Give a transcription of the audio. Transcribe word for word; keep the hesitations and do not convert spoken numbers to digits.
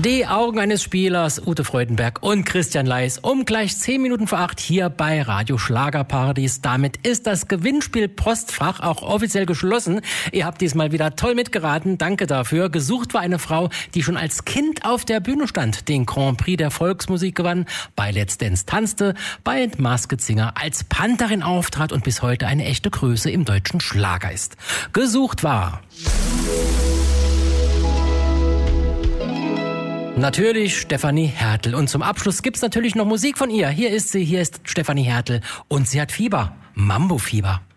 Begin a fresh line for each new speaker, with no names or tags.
Die Augen eines Spielers, Ute Freudenberg und Christian Leis, um gleich zehn Minuten vor acht hier bei Radio Schlagerparadies. Damit ist das Gewinnspiel Postfach auch offiziell geschlossen. Ihr habt diesmal wieder toll mitgeraten, danke dafür. Gesucht war eine Frau, die schon als Kind auf der Bühne stand, den Grand Prix der Volksmusik gewann, bei Let's Dance tanzte, bei Masked Singer als Pantherin auftrat und bis heute eine echte Größe im deutschen Schlager ist. Gesucht war natürlich Stefanie Hertel. Und zum Abschluss gibt's natürlich noch Musik von ihr. Hier ist sie, hier ist Stefanie Hertel. Und sie hat Fieber. Mambo-Fieber.